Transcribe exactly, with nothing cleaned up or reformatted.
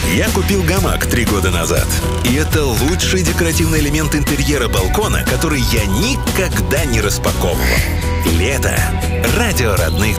Я купил гамак три года назад. И это лучший декоративный элемент интерьера балкона, который я никогда не распаковывал. Лето. Радио родных